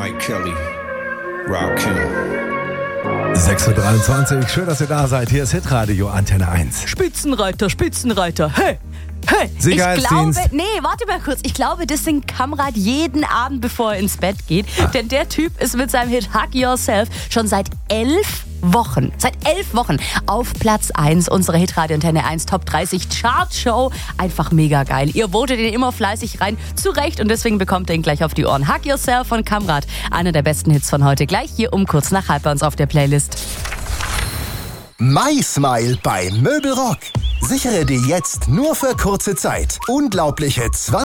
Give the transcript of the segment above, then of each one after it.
Mike Kelly, Rakim. 6:23 Uhr, schön, dass ihr da seid. Hier ist Hitradio Antenne 1. Spitzenreiter, Spitzenreiter, hey! Hey, Sicherheitsdienst. warte mal kurz. Ich glaube, das singt Kamrat jeden Abend, bevor er ins Bett geht. Denn der Typ ist mit seinem Hit Hug Yourself schon seit 11 Wochen auf Platz 1 unserer Hitradio Antenne 1 Top 30 Chartshow. Einfach mega geil. Ihr votet ihn immer fleißig rein, zu Recht, und deswegen bekommt ihr ihn gleich auf die Ohren. Hug Yourself von Kamrat, einer der besten Hits von heute. Gleich hier um kurz nach halb bei uns auf der Playlist. My Smile bei Möbelrock. Sichere dir jetzt nur für kurze Zeit unglaubliche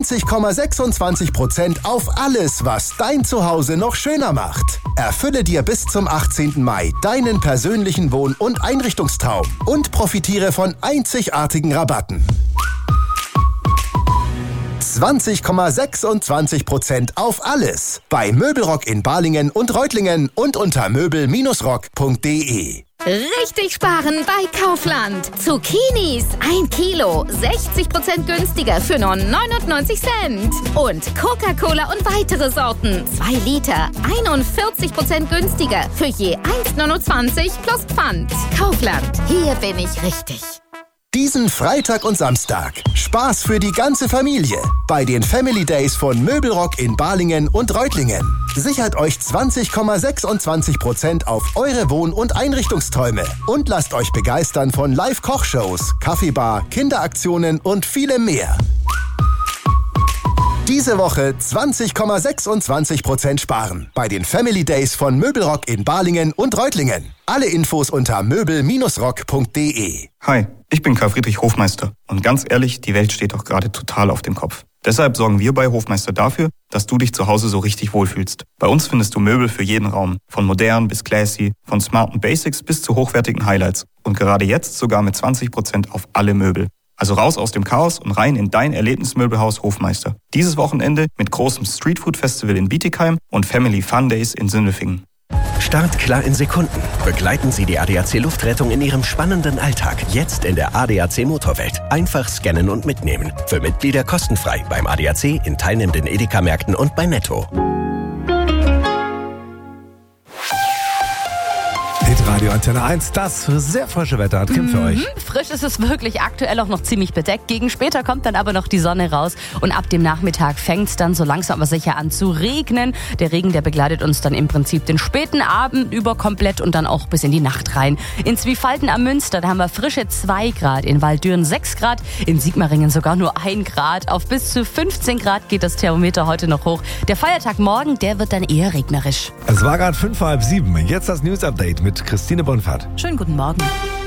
20,26% auf alles, was dein Zuhause noch schöner macht. Erfülle dir bis zum 18. Mai deinen persönlichen Wohn- und Einrichtungstraum und profitiere von einzigartigen Rabatten. 20,26% auf alles bei Möbelrock in Balingen und Reutlingen und unter möbel-rock.de. Richtig sparen bei Kaufland. Zucchinis 1 Kilo, 60% günstiger für nur 99 Cent. Und Coca-Cola und weitere Sorten, 2 Liter, 41% günstiger für je 1,29 plus Pfand. Kaufland, hier bin ich richtig. Diesen Freitag und Samstag Spaß für die ganze Familie bei den Family Days von Möbelrock in Balingen und Reutlingen. Sichert euch 20,26% auf eure Wohn- und Einrichtungsträume und lasst euch begeistern von Live-Kochshows, Kaffeebar, Kinderaktionen und vielem mehr. Diese Woche 20,26% sparen bei den Family Days von Möbelrock in Balingen und Reutlingen. Alle Infos unter möbel-rock.de. Hi, ich bin Karl Friedrich Hofmeister und ganz ehrlich, die Welt steht doch gerade total auf dem Kopf. Deshalb sorgen wir bei Hofmeister dafür, dass du dich zu Hause so richtig wohlfühlst. Bei uns findest du Möbel für jeden Raum, von modern bis classy, von smarten Basics bis zu hochwertigen Highlights und gerade jetzt sogar mit 20% auf alle Möbel. Also raus aus dem Chaos und rein in dein Erlebnismöbelhaus Hofmeister. Dieses Wochenende mit großem Streetfood-Festival in Bietigheim und Family Fun Days in Sindelfingen. Startklar in Sekunden. Begleiten Sie die ADAC Luftrettung in Ihrem spannenden Alltag. Jetzt in der ADAC Motorwelt. Einfach scannen und mitnehmen. Für Mitglieder kostenfrei beim ADAC, in teilnehmenden Edeka-Märkten und bei Netto. Hitradio Antenne 1, das sehr frische Wetter hat Kim für euch. Frisch ist es wirklich, aktuell auch noch ziemlich bedeckt. Gegen später kommt dann aber noch die Sonne raus und ab dem Nachmittag fängt es dann so langsam aber sicher an zu regnen. Der Regen, der begleitet uns dann im Prinzip den späten Abend über komplett und dann auch bis in die Nacht rein. In Zwiefalten am Münster, da haben wir frische 2 Grad, in Walddüren 6 Grad, in Sigmaringen sogar nur 1 Grad. Auf bis zu 15 Grad geht das Thermometer heute noch hoch. Der Feiertag morgen, der wird dann eher regnerisch. Es war gerade 5 vor halb 7. Jetzt das News-Update mit Christine Bonfahrt. Schönen guten Morgen.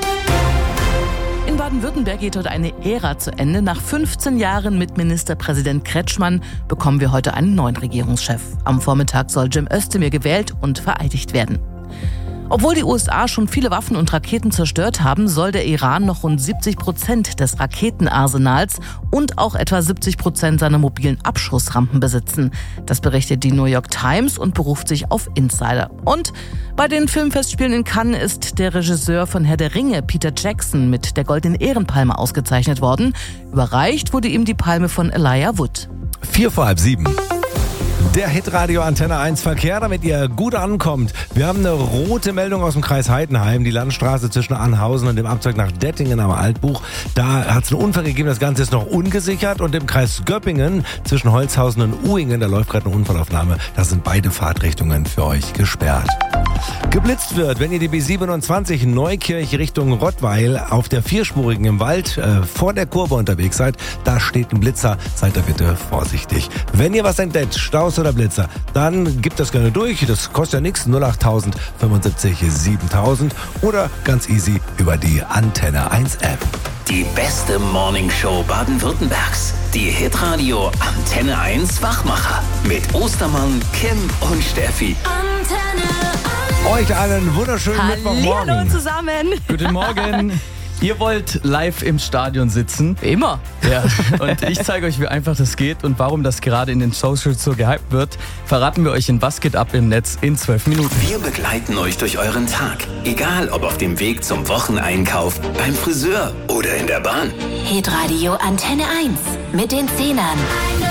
In Baden-Württemberg geht heute eine Ära zu Ende. Nach 15 Jahren mit Ministerpräsident Kretschmann bekommen wir heute einen neuen Regierungschef. Am Vormittag soll Cem Özdemir gewählt und vereidigt werden. Obwohl die USA schon viele Waffen und Raketen zerstört haben, soll der Iran noch rund 70% des Raketenarsenals und auch etwa 70% seiner mobilen Abschussrampen besitzen. Das berichtet die New York Times und beruft sich auf Insider. Und bei den Filmfestspielen in Cannes ist der Regisseur von Herr der Ringe, Peter Jackson, mit der Goldenen Ehrenpalme ausgezeichnet worden. Überreicht wurde ihm die Palme von Elijah Wood. 4 vor halb 7. Der Hitradio Antenne 1 Verkehr, damit ihr gut ankommt. Wir haben eine rote Meldung aus dem Kreis Heidenheim, die Landstraße zwischen Anhausen und dem Abzweig nach Dettingen am Altbuch. Da hat es einen Unfall gegeben, das Ganze ist noch ungesichert. Und im Kreis Göppingen zwischen Holzhausen und Uhingen, da läuft gerade eine Unfallaufnahme. Da sind beide Fahrtrichtungen für euch gesperrt. Geblitzt wird, wenn ihr die B27 Neukirch Richtung Rottweil auf der vierspurigen im Wald vor der Kurve unterwegs seid, da steht ein Blitzer, seid da bitte vorsichtig. Wenn ihr was entdeckt, Staus oder Blitzer, dann gebt das gerne durch, das kostet ja nichts, 08000 75 7000 oder ganz easy über die Antenne 1 App. Die beste Morningshow Baden-Württembergs, die Hitradio Antenne 1 Wachmacher mit Ostermann, Kim und Steffi. Antenne 1. Euch einen wunderschönen Mittwochmorgen. Hallo zusammen. Guten Morgen. Ihr wollt live im Stadion sitzen. Immer. Ja. Und ich zeige euch, wie einfach das geht und warum das gerade in den Socials so gehypt wird, verraten wir euch in Was geht ab im Netz in 12 Minuten. Wir begleiten euch durch euren Tag. Egal, ob auf dem Weg zum Wocheneinkauf, beim Friseur oder in der Bahn. Hitradio Antenne 1 mit den Zehnern.